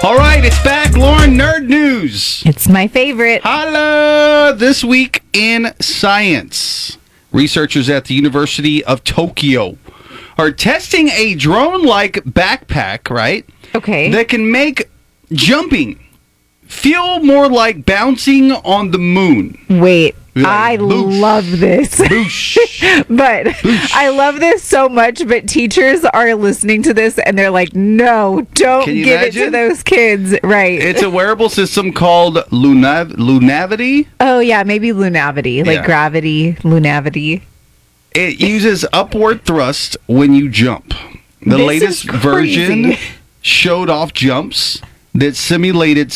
All right, it's back. Lauren, Nerd News. It's my favorite. Holla! This week in science, researchers at the University of Tokyo are testing a drone-like backpack, right? Okay. That can make jumping feel more like bouncing on the moon. Wait. Like, I boosh. love this. Boosh. But Boosh. I love this so much, but teachers are listening to this and they're like, no, don't Can you give it to imagine? those kids. Right. It's a wearable system called Lunavity. Oh, yeah, maybe Lunavity, like Yeah. gravity, Lunavity. It uses upward thrust when you jump. The This latest is crazy. version showed off jumps that simulated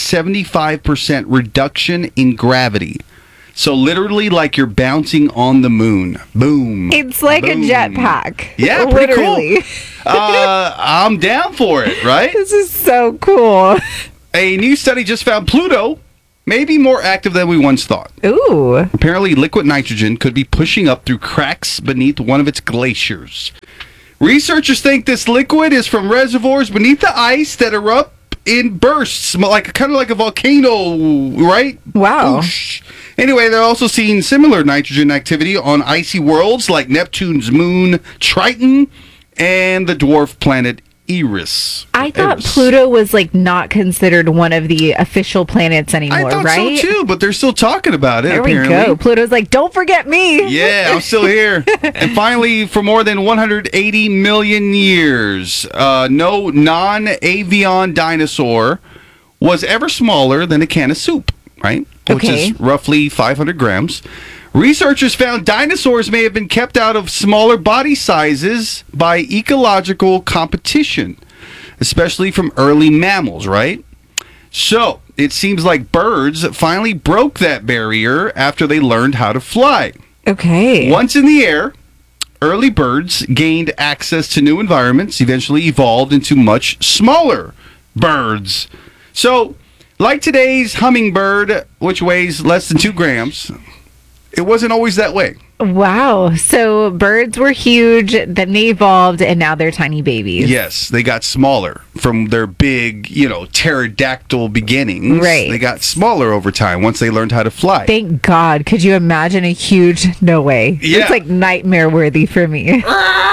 75% reduction in gravity. So literally like you're bouncing on the moon. Boom. It's like Boom. a jetpack. Yeah, pretty Literally. cool. I'm down for it, right? This is so cool. A new study just found Pluto may be more active than we once thought. Ooh. Apparently, liquid nitrogen could be pushing up through cracks beneath one of its glaciers. Researchers think this liquid is from reservoirs beneath the ice that erupt in bursts, kind of like a volcano, right? Wow. Whoosh. Anyway, they're also seeing similar nitrogen activity on icy worlds like Neptune's moon Triton and the dwarf planet Eris. I thought Eris. Pluto was like not considered one of the official planets anymore, I thought right? so too, but they're still talking about it. There apparently. we go. Pluto's like, don't forget me. Yeah, I'm still here. And finally, for more than 180 million years, no non-avian dinosaur was ever smaller than a can of soup, right? Which Okay. is roughly 500 grams. Researchers found dinosaurs may have been kept out of smaller body sizes by ecological competition, especially from early mammals, right? So, it seems like birds finally broke that barrier after they learned how to fly. Okay. Once in the air, early birds gained access to new environments, eventually evolved into much smaller birds. So, like today's hummingbird, which weighs less than 2 grams, it wasn't always that way. Wow. So birds were huge, then they evolved, and now they're tiny babies. Yes, they got smaller from their big, pterodactyl beginnings. Right. They got smaller over time once they learned how to fly. Thank God. Could you imagine a huge? No way. Yeah. It's like nightmare worthy for me.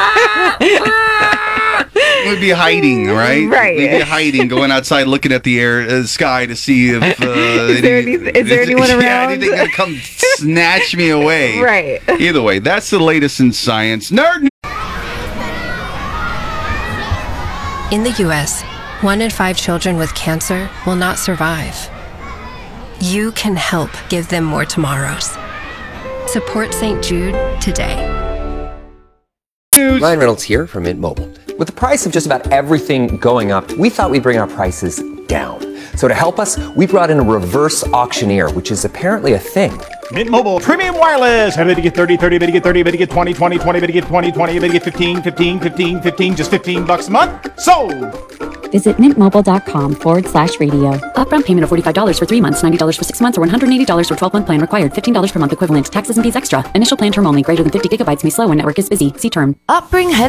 We'd be hiding, right? Right. We'd be hiding, going outside, looking at the sky to see if Is there anyone Yeah, around? anything gonna come snatch me away. Right. Either way, that's the latest in science. Nerd. In the U.S., 1 in 5 children with cancer will not survive. You can help give them more tomorrows. Support St. Jude today. News. Ryan Reynolds here from Mint Mobile. With the price of just about everything going up, we thought we'd bring our prices down. So to help us, we brought in a reverse auctioneer, which is apparently a thing. Mint Mobile Premium Wireless. How to get 30, 30, to get 30, to get 20, 20, 20, to get 20, 20, to get 15, 15, 15, 15, just $15 a month. Sold! Visit mintmobile.com/radio. Upfront payment of $45 for 3 months, $90 for 6 months, or $180 for 12-month plan required. $15 per month equivalent. Taxes and fees extra. Initial plan term only. Greater than 50 gigabytes may slow when network is busy. See term. Upbring